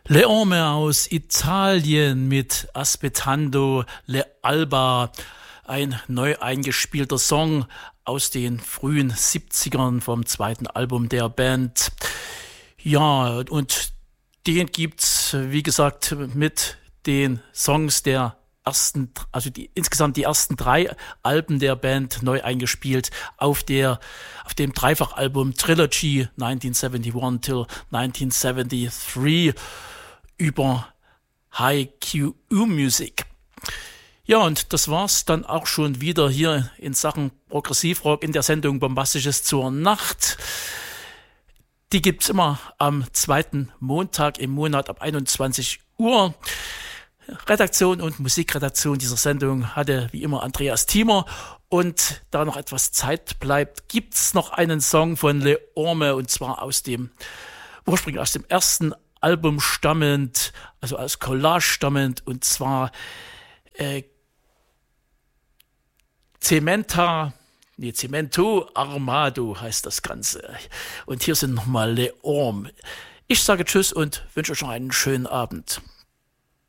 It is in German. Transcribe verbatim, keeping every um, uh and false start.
Le Orme aus Italien mit Aspettando le Alba, ein neu eingespielter Song aus den frühen siebzigern vom zweiten Album der Band. Ja, und den gibt's, wie gesagt, mit den Songs der ersten, also die, insgesamt die ersten drei Alben der Band neu eingespielt auf der, auf dem Dreifachalbum Trilogy neunzehnhunderteinundsiebzig till neunzehnhundertdreiundsiebzig über High Q U Music. Ja, und das war's dann auch schon wieder hier in Sachen Progressivrock in der Sendung Bombastisches zur Nacht. Die gibt's immer am zweiten Montag im Monat ab einundzwanzig Uhr. Redaktion und Musikredaktion dieser Sendung hatte wie immer Andreas Thiemer. Und da noch etwas Zeit bleibt, gibt's noch einen Song von Le Orme, und zwar aus dem, ursprünglich aus dem ersten Album stammend, also aus Collage stammend, und zwar äh, Cementa, nee, Cemento Armado heißt das Ganze. Und hier sind nochmal Le Orme. Ich sage Tschüss und wünsche euch noch einen schönen Abend.